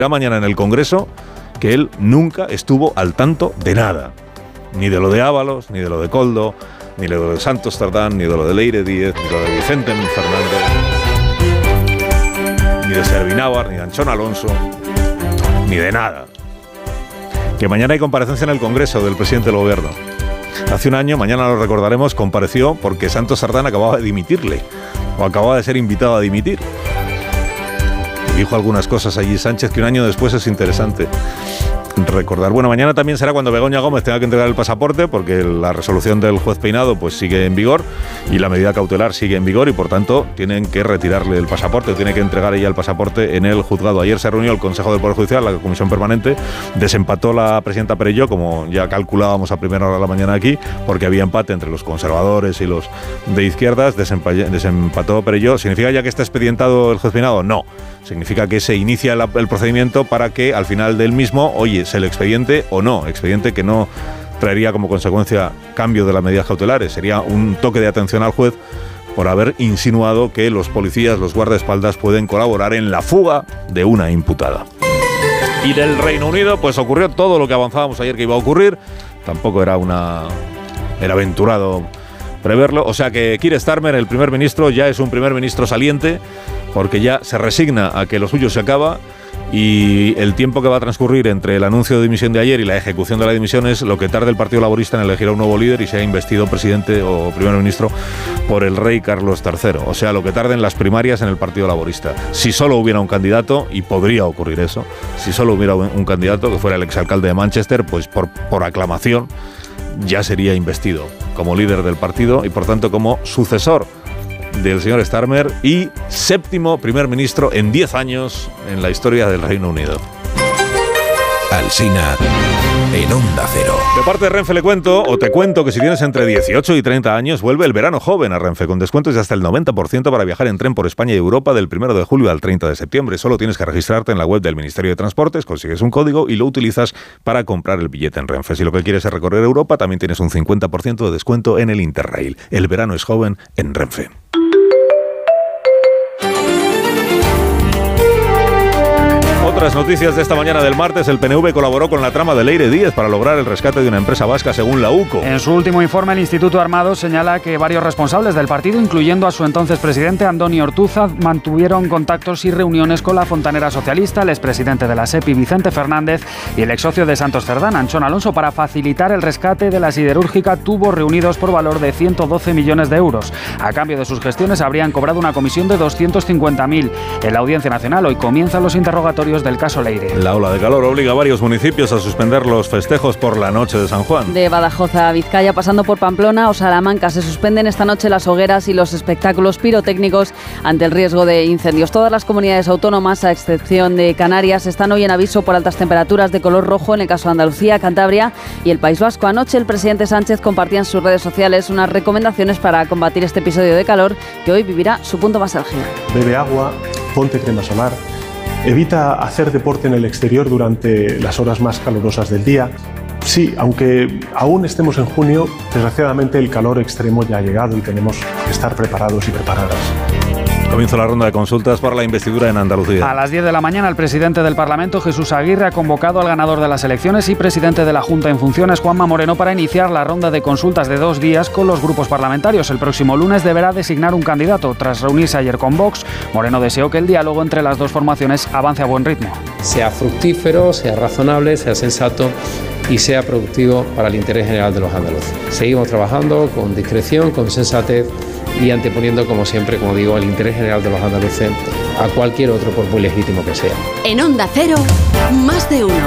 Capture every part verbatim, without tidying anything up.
mañana en el Congreso que él nunca estuvo al tanto de nada. Ni de lo de Ábalos, ni de lo de Koldo, ni de lo de Santos Cerdán, ni de lo de Leire Díez, ni de lo de Vicente Fernández, ni de Servinávar, ni de Anchón Alonso, ni de nada. Que mañana hay comparecencia en el Congreso del presidente del Gobierno. Hace un año, mañana lo recordaremos, compareció porque Santos Cerdán acababa de dimitirle, o acababa de ser invitado a dimitir. Dijo algunas cosas allí Sánchez que un año después es interesante recordar. Bueno, mañana también será cuando Begoña Gómez tenga que entregar el pasaporte, porque la resolución del juez Peinado pues sigue en vigor y la medida cautelar sigue en vigor y por tanto tienen que retirarle el pasaporte, tiene que entregar ella el pasaporte en el juzgado. Ayer se reunió el Consejo del Poder Judicial, la Comisión Permanente, desempató la presidenta Perelló, como ya calculábamos a primera hora de la mañana aquí, porque había empate entre los conservadores y los de izquierdas, desempa- desempató Perelló. ¿Significa ya que está expedientado el juez Peinado? No. Significa que se inicia la, el procedimiento para que al final del mismo, oye, se le expediente o no, expediente que no traería como consecuencia cambio de las medidas cautelares, sería un toque de atención al juez por haber insinuado que los policías, los guardaespaldas pueden colaborar en la fuga de una imputada. Y del Reino Unido, pues ocurrió todo lo que avanzábamos ayer que iba a ocurrir, tampoco era una era aventurado preverlo, o sea que Keir Starmer, el primer ministro, ya es un primer ministro saliente, porque ya se resigna a que lo suyo se acaba y el tiempo que va a transcurrir entre el anuncio de dimisión de ayer y la ejecución de la dimisión es lo que tarde el Partido Laborista en elegir a un nuevo líder y sea investido presidente o primer ministro por el rey Carlos tercero. O sea, lo que tarde en las primarias en el Partido Laborista. Si solo hubiera un candidato, y podría ocurrir eso, si solo hubiera un, un candidato que fuera el exalcalde de Manchester, pues por, por aclamación ya sería investido como líder del partido y por tanto como sucesor del señor Starmer y séptimo primer ministro en diez años en la historia del Reino Unido. Alsina en Onda Cero. De parte de Renfe le cuento, o te cuento, que si tienes entre dieciocho y treinta años, vuelve el verano joven a Renfe, con descuentos de hasta el noventa por ciento para viajar en tren por España y Europa del primero de julio al treinta de septiembre. Solo tienes que registrarte en la web del Ministerio de Transportes, consigues un código y lo utilizas para comprar el billete en Renfe. Si lo que quieres es recorrer Europa, también tienes un cincuenta por ciento de descuento en el Interrail. El verano es joven en Renfe. Otras noticias de esta mañana del martes: el P N V colaboró con la trama de Leire Díez para lograr el rescate de una empresa vasca, según la U C O. En su último informe, el Instituto Armado señala que varios responsables del partido, incluyendo a su entonces presidente Andoni Ortuza, mantuvieron contactos y reuniones con la fontanera socialista, el expresidente de la SEPI, Vicente Fernández, y el ex socio de Santos Cerdán, Anchón Alonso, para facilitar el rescate de la siderúrgica Tubos, reunidos por valor de ciento doce millones de euros. A cambio de sus gestiones, habrían cobrado una comisión de doscientos cincuenta mil. En la Audiencia Nacional hoy comienzan los interrogatorios del caso Leire. La ola de calor obliga a varios municipios a suspender los festejos por la noche de San Juan. De Badajoz a Vizcaya, pasando por Pamplona o Salamanca, se suspenden esta noche las hogueras y los espectáculos pirotécnicos ante el riesgo de incendios. Todas las comunidades autónomas, a excepción de Canarias, están hoy en aviso por altas temperaturas de color rojo en el caso de Andalucía, Cantabria y el País Vasco. Anoche el presidente Sánchez compartía en sus redes sociales unas recomendaciones para combatir este episodio de calor que hoy vivirá su punto más álgido. Bebe agua, ponte crema solar. Evita hacer deporte en el exterior durante las horas más calurosas del día. Sí, aunque aún estemos en junio, desgraciadamente el calor extremo ya ha llegado y tenemos que estar preparados y preparadas. Comienza la ronda de consultas para la investidura en Andalucía. A las diez de la mañana, el presidente del Parlamento, Jesús Aguirre, ha convocado al ganador de las elecciones y presidente de la Junta en funciones, Juanma Moreno, para iniciar la ronda de consultas de dos días con los grupos parlamentarios. El próximo lunes deberá designar un candidato. Tras reunirse ayer con Vox, Moreno deseó que el diálogo entre las dos formaciones avance a buen ritmo. Sea fructífero, sea razonable, sea sensato y sea productivo para el interés general de los andaluces. Seguimos trabajando con discreción, con sensatez y anteponiendo, como siempre, como digo, el interés general de los andaluces a cualquier otro, por muy legítimo que sea. En Onda Cero, más de uno.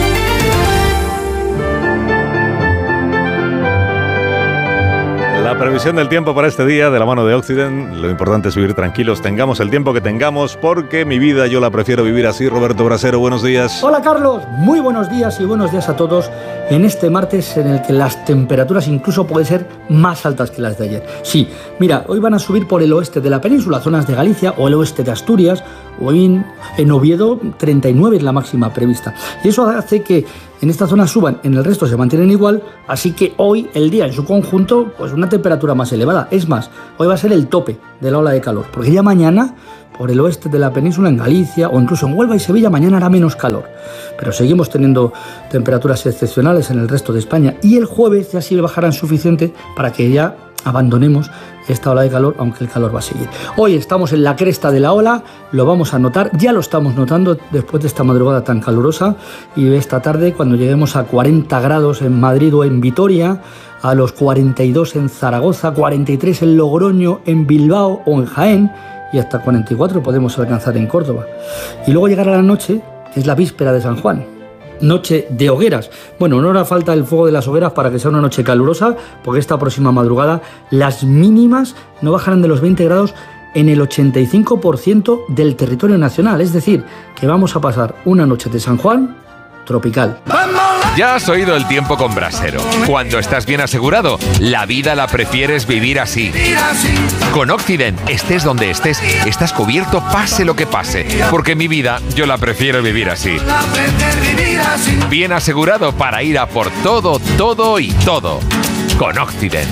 La previsión del tiempo para este día, de la mano de Occident. Lo importante es vivir tranquilos, tengamos el tiempo que tengamos, porque mi vida yo la prefiero vivir así. Roberto Brasero, buenos días. Hola Carlos, muy buenos días y buenos días a todos en este martes en el que las temperaturas incluso pueden ser más altas que las de ayer. Sí, mira, hoy van a subir por el oeste de la península, zonas de Galicia o el oeste de Asturias, hoy en, en Oviedo treinta y nueve es la máxima prevista. Y eso hace que en esta zona suban, en el resto se mantienen igual, así que hoy el día en su conjunto, pues una temperatura más elevada. Es más, hoy va a ser el tope de la ola de calor, porque ya mañana por el oeste de la península, en Galicia o incluso en Huelva y Sevilla mañana hará menos calor. Pero seguimos teniendo temperaturas excepcionales en el resto de España y el jueves ya sí bajarán suficiente para que ya abandonemos esta ola de calor, aunque el calor va a seguir. Hoy estamos en la cresta de la ola, lo vamos a notar, ya lo estamos notando después de esta madrugada tan calurosa, y esta tarde cuando lleguemos a cuarenta grados en Madrid o en Vitoria, a los cuarenta y dos en Zaragoza, cuarenta y tres en Logroño, en Bilbao o en Jaén, y hasta cuarenta y cuatro podemos alcanzar en Córdoba. Y luego llegará la noche, que es la víspera de San Juan. Noche de hogueras. Bueno, no hará falta el fuego de las hogueras para que sea una noche calurosa, porque esta próxima madrugada las mínimas no bajarán de los veinte grados en el ochenta y cinco por ciento del territorio nacional. Es decir, que vamos a pasar una noche de San Juan tropical. Ya has oído el tiempo con Brasero. Cuando estás bien asegurado, la vida la prefieres vivir así. Con Occident, estés donde estés, estás cubierto pase lo que pase. Porque mi vida, yo la prefiero vivir así. Bien asegurado para ir a por todo, todo y todo. Con Occident.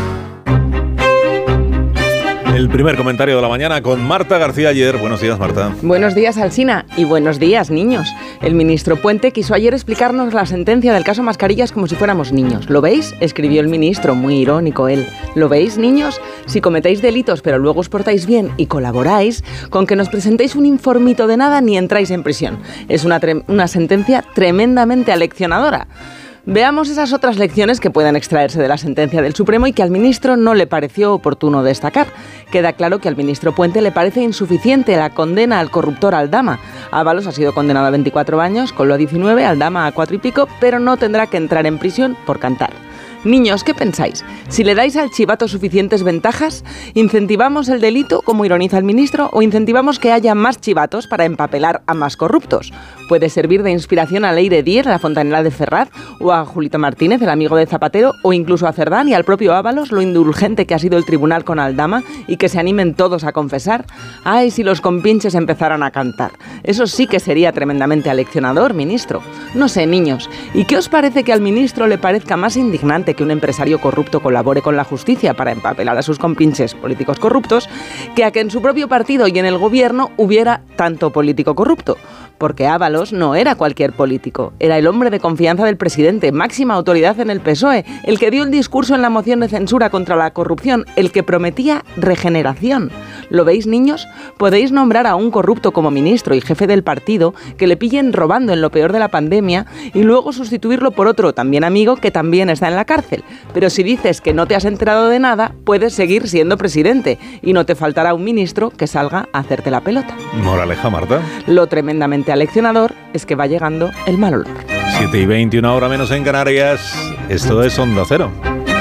El primer comentario de la mañana con Marta García Ayer. Buenos días, Marta. Buenos días, Alsina. Y buenos días, niños. El ministro Puente quiso ayer explicarnos la sentencia del caso Mascarillas como si fuéramos niños. ¿Lo veis? Escribió el ministro, muy irónico él. ¿Lo veis, niños? Si cometéis delitos pero luego os portáis bien y colaboráis, con que nos presentéis un informito de nada ni entráis en prisión. Es una, tre- una sentencia tremendamente aleccionadora. Veamos esas otras lecciones que puedan extraerse de la sentencia del Supremo y que al ministro no le pareció oportuno destacar. Queda claro que al ministro Puente le parece insuficiente la condena al corruptor Aldama. Ábalos ha sido condenado a veinticuatro años, Coldo a diecinueve, Aldama a cuatro y pico, pero no tendrá que entrar en prisión por cantar. Niños, ¿qué pensáis? Si le dais al chivato suficientes ventajas, ¿incentivamos el delito, como ironiza el ministro, o incentivamos que haya más chivatos para empapelar a más corruptos? Puede servir de inspiración a Leire Dier, la fontanera de Ferraz, o a Julito Martínez, el amigo de Zapatero, o incluso a Cerdán y al propio Ábalos, lo indulgente que ha sido el tribunal con Aldama, y que se animen todos a confesar. ¡Ay, si los compinches empezaran a cantar! Eso sí que sería tremendamente aleccionador, ministro. No sé, niños, ¿y qué os parece que al ministro le parezca más indignante que un empresario corrupto colabore con la justicia para empapelar a sus compinches políticos corruptos, que a que en su propio partido y en el gobierno hubiera tanto político corrupto? Porque Ábalos no era cualquier político, era el hombre de confianza del presidente, máxima autoridad en el P S O E, el que dio el discurso en la moción de censura contra la corrupción, el que prometía regeneración. ¿Lo veis, niños? Podéis nombrar a un corrupto como ministro y jefe del partido, que le pillen robando en lo peor de la pandemia, y luego sustituirlo por otro también amigo que también está en la cárcel. Pero si dices que no te has enterado de nada, puedes seguir siendo presidente, y no te faltará un ministro que salga a hacerte la pelota. Moraleja, Marta. Lo tremendamente aleccionador es que va llegando el mal olor. siete y veinte, una hora menos en Canarias. Esto es Onda Cero.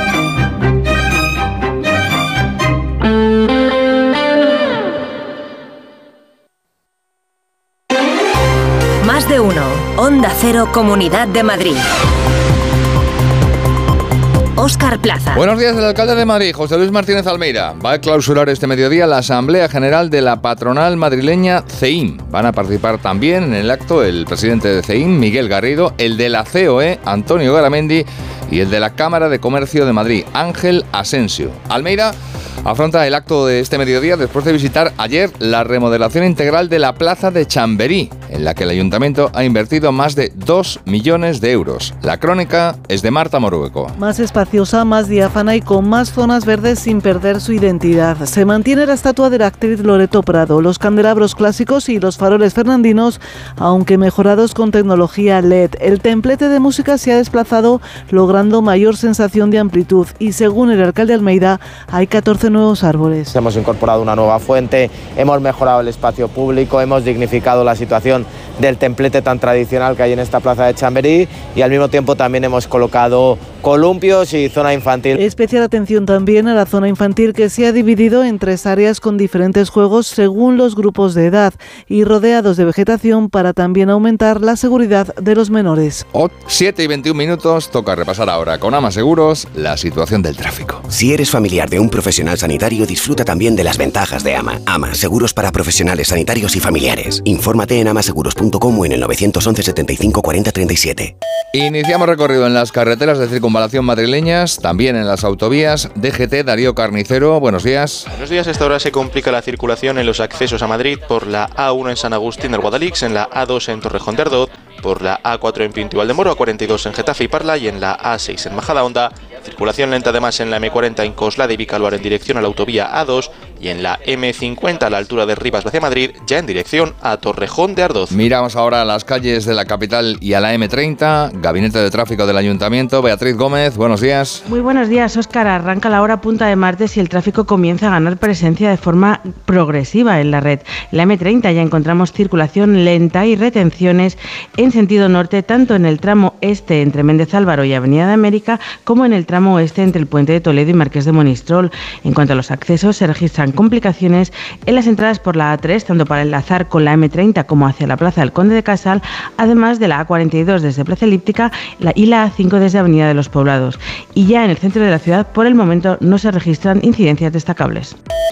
Más de uno. Onda Cero, Comunidad de Madrid. Óscar Plaza. Buenos días. El alcalde de Madrid, José Luis Martínez Almeida, va a clausurar este mediodía la Asamblea General de la patronal madrileña C E I M. Van a participar también en el acto el presidente de C E I M, Miguel Garrido, el de la C O E, Antonio Garamendi, y el de la Cámara de Comercio de Madrid, Ángel Asensio. Almeida afronta el acto de este mediodía después de visitar ayer la remodelación integral de la plaza de Chamberí, en la que el ayuntamiento ha invertido más de dos millones de euros. La crónica es de Marta Morueco. Más espaciosa, más diáfana y con más zonas verdes sin perder su identidad. Se mantiene la estatua de la actriz Loreto Prado, los candelabros clásicos y los faroles fernandinos, aunque mejorados con tecnología L E D. El templete de música se ha desplazado logrando mayor sensación de amplitud y, según el alcalde Almeida, hay catorce nuevos árboles. Hemos incorporado una nueva fuente, hemos mejorado el espacio público, hemos dignificado la situación del templete tan tradicional que hay en esta plaza de Chamberí y al mismo tiempo también hemos colocado columpios y zona infantil. Especial atención también a la zona infantil, que se ha dividido en tres áreas con diferentes juegos según los grupos de edad y rodeados de vegetación para también aumentar la seguridad de los menores. siete y veintiún minutos, toca repasar ahora con Ama Seguros la situación del tráfico. Si eres familiar de un profesional profesional sanitario, disfruta también de las ventajas de AMA. AMA, seguros para profesionales sanitarios y familiares. Infórmate en amaseguros punto com o en el nueve once setenta y cinco cuarenta treinta y siete. Iniciamos recorrido en las carreteras de circunvalación madrileñas, también en las autovías. D G T, Darío Carnicero, buenos días. Buenos días, a esta hora se complica la circulación en los accesos a Madrid por la A uno en San Agustín del Guadalix, en la A dos en Torrejón de Ardoz, por la A cuatro en Pinto y Valdemoro, A cuarenta y dos en Getafe y Parla y en la A seis en Majadahonda. Circulación lenta además en la M cuarenta en Coslada y Vicálvaro en dirección a la autovía A dos y en la M cincuenta a la altura de Rivas hacia Madrid, ya en dirección a Torrejón de Ardoz. Miramos ahora a las calles de la capital y a la M treinta. Gabinete de Tráfico del Ayuntamiento. Beatriz Gómez, buenos días. Muy buenos días, Óscar. Arranca la hora punta de martes y el tráfico comienza a ganar presencia de forma progresiva en la red. En la M treinta ya encontramos circulación lenta y retenciones en sentido norte, tanto en el tramo este entre Méndez Álvaro y Avenida de América, como en el tramo oeste entre el Puente de Toledo y Marqués de Monistrol. En cuanto a los accesos, se registran complicaciones en las entradas por la A tres, tanto para enlazar con la M treinta como hacia la Plaza del Conde de Casal, además de la A cuarenta y dos desde Plaza Elíptica y la A cinco desde Avenida de los Poblados. Y ya en el centro de la ciudad, por el momento, no se registran incidencias destacables.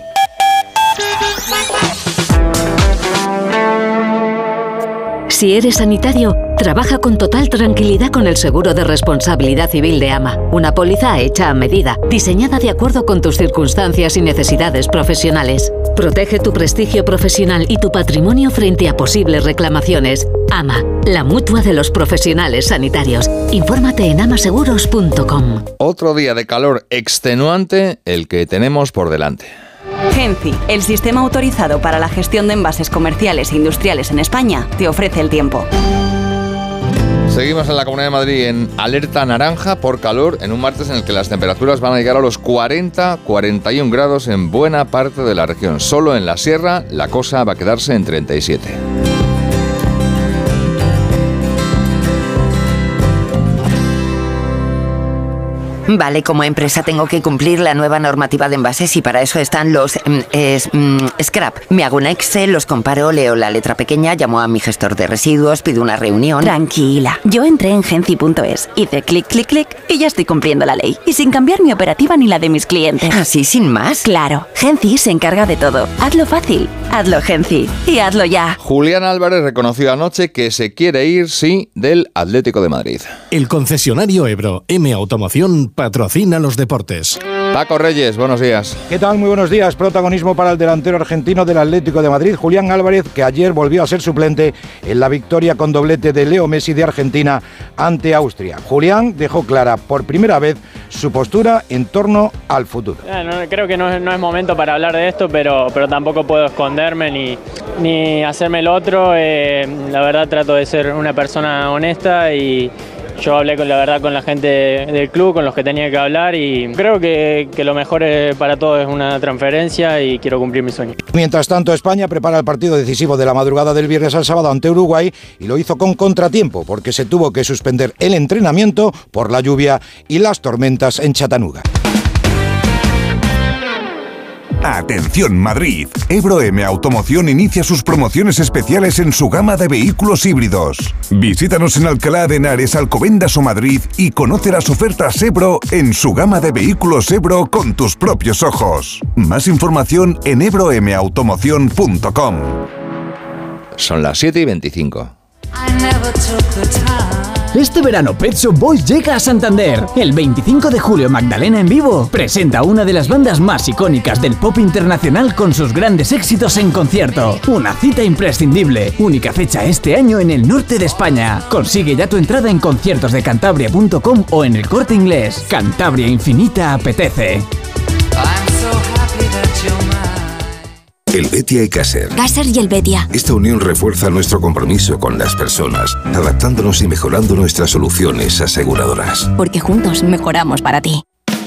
Si eres sanitario, trabaja con total tranquilidad con el seguro de responsabilidad civil de AMA. Una póliza hecha a medida, diseñada de acuerdo con tus circunstancias y necesidades profesionales. Protege tu prestigio profesional y tu patrimonio frente a posibles reclamaciones. AMA, la mutua de los profesionales sanitarios. Infórmate en amaseguros punto com. Otro día de calor extenuante el que tenemos por delante. Genci, el sistema autorizado para la gestión de envases comerciales e industriales en España, te ofrece el tiempo. Seguimos en la Comunidad de Madrid en alerta naranja por calor en un martes en el que las temperaturas van a llegar a los cuarenta, cuarenta y uno grados en buena parte de la región. Solo en la sierra la cosa va a quedarse en treinta y siete. Vale, como empresa tengo que cumplir la nueva normativa de envases y para eso están los mm, es, mm, scrap. Me hago un Excel, los comparo, leo la letra pequeña, llamo a mi gestor de residuos, pido una reunión. Tranquila, yo entré en genci punto es, hice clic, clic, clic y ya estoy cumpliendo la ley. Y sin cambiar mi operativa ni la de mis clientes. ¿Así sin más? Claro, Genci se encarga de todo. Hazlo fácil, hazlo Genci y hazlo ya. Julián Álvarez reconoció anoche que se quiere ir, sí, del Atlético de Madrid. El concesionario Ebro M Automoción patrocina los deportes. Paco Reyes, buenos días. ¿Qué tal? Muy buenos días. Protagonismo para el delantero argentino del Atlético de Madrid, Julián Álvarez, que ayer volvió a ser suplente en la victoria con doblete de Leo Messi de Argentina ante Austria. Julián dejó clara por primera vez su postura en torno al futuro. Eh, no, creo que no es, no es momento para hablar de esto, pero, pero tampoco puedo esconderme ni, ni hacerme el otro. Eh, la verdad trato de ser una persona honesta y yo hablé con la verdad con la gente del club, con los que tenía que hablar y creo que, que lo mejor para todos es una transferencia y quiero cumplir mi sueño. Mientras tanto, España prepara el partido decisivo de la madrugada del viernes al sábado ante Uruguay y lo hizo con contratiempo porque se tuvo que suspender el entrenamiento por la lluvia y las tormentas en Chattanooga. Atención Madrid, Ebro M Automoción inicia sus promociones especiales en su gama de vehículos híbridos. Visítanos en Alcalá de Henares, Alcobendas o Madrid y conoce las ofertas Ebro en su gama de vehículos Ebro con tus propios ojos. Más información en ebro m automoción punto com. Son las siete y veinticinco. Este verano Pet Shop Boys llega a Santander. El veinticinco de julio Magdalena en vivo presenta una de las bandas más icónicas del pop internacional con sus grandes éxitos en concierto. Una cita imprescindible. Única fecha este año en el norte de España. Consigue ya tu entrada en conciertos de cantabria punto com o en el Corte Inglés. Cantabria Infinita apetece. El Betia y Caser. Caser y el Betia. Esta unión refuerza nuestro compromiso con las personas, adaptándonos y mejorando nuestras soluciones aseguradoras. Porque juntos mejoramos para ti.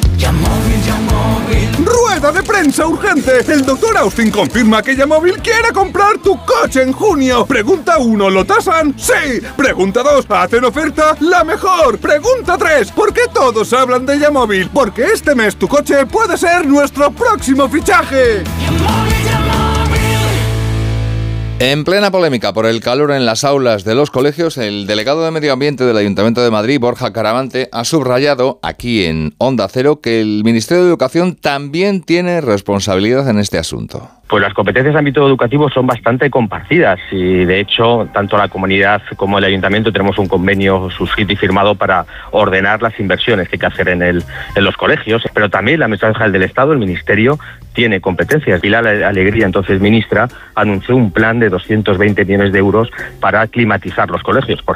¡Rueda de prensa urgente! El doctor Austin confirma que Yamóvil quiere comprar tu coche en junio. Pregunta uno, ¿lo tasan? ¡Sí! Pregunta dos, ¿hacen oferta? ¡La mejor! Pregunta tres, ¿por qué todos hablan de Yamóvil? Porque este mes tu coche puede ser nuestro próximo fichaje. En plena polémica por el calor en las aulas de los colegios, el delegado de Medio Ambiente del Ayuntamiento de Madrid, Borja Caravante, ha subrayado aquí en Onda Cero que el Ministerio de Educación también tiene responsabilidad en este asunto. Pues las competencias de ámbito educativo son bastante compartidas y, de hecho, tanto la comunidad como el ayuntamiento tenemos un convenio suscrito y firmado para ordenar las inversiones que hay que hacer en, el, en los colegios, pero también la Administración General del Estado, el Ministerio, tiene competencias. Pilar Alegría, entonces ministra, anunció un plan de doscientos veinte millones de euros para climatizar los colegios. Por